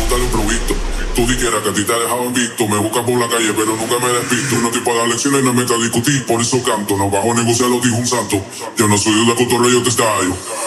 gusta lo improvisto. Tú dijeras que a ti te dejaban visto. Me buscan por la calle, pero nunca me despisto. No estoy para dar lecciones, no me meto a discutir. Por eso canto, no bajo a negociar, lo dijo un santo. Yo no soy de cotorreo, yo te estallo.